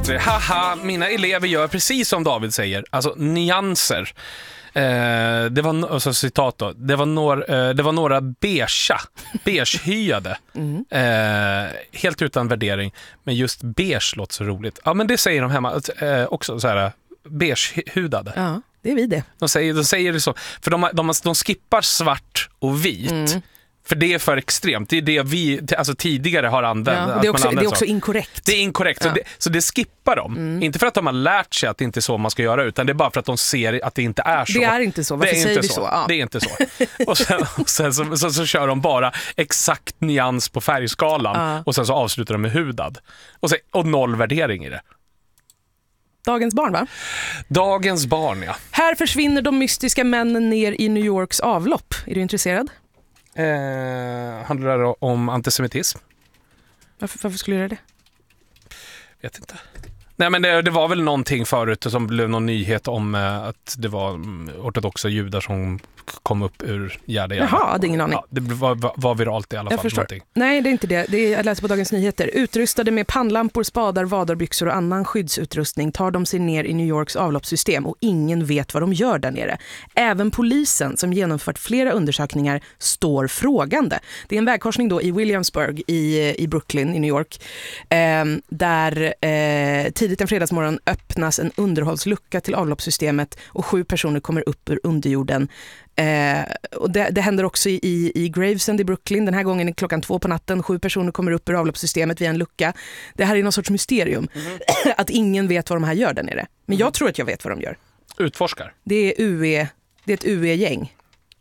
heter det? Haha, mina elever gör precis som David säger. Alltså nyanser. Det var alltså, citat då. Det var några beigehyade. Helt utan värdering. Men just beige låter så roligt. Ja, men det säger de hemma också så här beigehudade. Ja, det är vi det. De säger det så. För de skippar svart och vit. För det är för extremt. Det är det vi alltså, tidigare har använt. Ja, det är också inkorrekt. Det är inkorrekt. Ja. Så det skippar de. Inte för att de har lärt sig att det inte är så man ska göra, utan det är bara för att de ser att det inte är så. Det är inte så. Varför säger vi så? Ja. Det är inte så. Och sen så kör de bara exakt nyans på färgskalan. Ja. Och sen så avslutar de med hudad. Och noll värdering i det. Dagens barn, va? Dagens barn, ja. Här försvinner de mystiska männen ner i New Yorks avlopp. Är du intresserad? Handlar det om antisemitism? Varför skulle du göra det? Vet inte. Nej, men det var väl någonting förut som blev någon nyhet om att det var ortodoxa judar som kom upp ur Gärda. Jaha, hade ingen aning. Ja, det var viralt i alla fall. Jag förstår. Någonting. Nej, det är inte det. Jag läser på Dagens Nyheter. Utrustade med pannlampor, spadar, vadarbyxor och annan skyddsutrustning tar de sig ner i New Yorks avloppssystem och ingen vet vad de gör där nere. Även polisen som genomfört flera undersökningar står frågande. Det är en vägkorsning då i Williamsburg i Brooklyn i New York där tidigt en fredagsmorgon öppnas en underhållslucka till avloppssystemet och 7 personer kommer upp ur underjorden. Och det händer också i Gravesend i Brooklyn. Den här gången är 2:00 på natten. 7 personer kommer upp ur avloppssystemet via en lucka. Det här är någon sorts mysterium. Att ingen vet vad de här gör där nere. Men jag tror att jag vet vad de gör. Utforskar. Det är ett UE-gäng.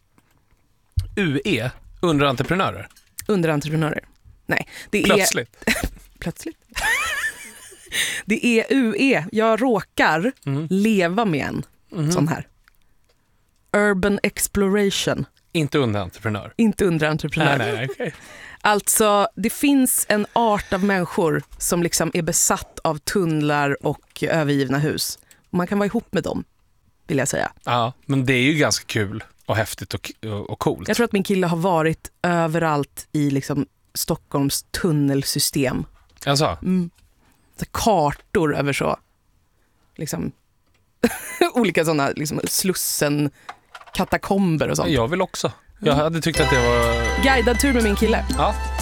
UE? Underentreprenörer? Underentreprenörer. Nej, det Plötsligt. är... Plötsligt. Det är UE. Jag råkar leva med en sån här. Urban exploration. Inte underentreprenör. Inte underentreprenör. Nej, okay. Alltså, det finns en art av människor som liksom är besatt av tunnlar och övergivna hus. Man kan vara ihop med dem, vill jag säga. Ja, men det är ju ganska kul och häftigt och coolt. Jag tror att min kille har varit överallt i liksom Stockholms tunnelsystem. Alltså? Så kartor över så liksom olika sådana liksom Slussen katakomber och sånt. Jag vill också. Jag hade tyckt att det var... Guidad tur med min kille. Ja.